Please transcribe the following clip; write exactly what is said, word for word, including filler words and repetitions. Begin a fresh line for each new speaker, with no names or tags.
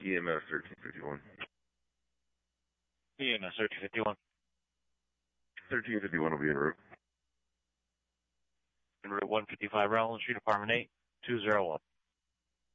E M S thirteen fifty-one.
E M S thirteen fifty-one.
thirteen fifty-one will be en route.
En route one fifty-five Rowland Street, apartment eight, two zero one.